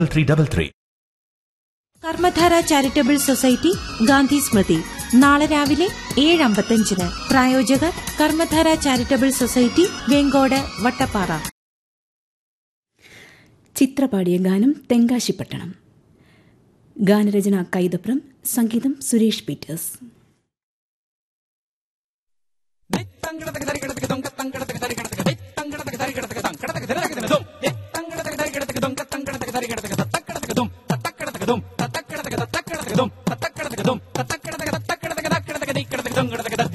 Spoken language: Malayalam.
333. കർമ്മധാര ചാരിറ്റബിൾ സൊസൈറ്റി ഗാന്ധി സ്മൃതി നാളെ രാവിലെ 7:55. പ്രായോജകർ കർമ്മധാര ചാരിറ്റബിൾ സൊസൈറ്റി, വേങ്കോട്, വട്ടപ്പാറ. ചിത്രപാടിയ ഗാനം തെങ്കാശിപ്പട്ടണം. ഗാനരചന കൈതപ്രം, സംഗീതം സുരേഷ് പീറ്റേഴ്സ്.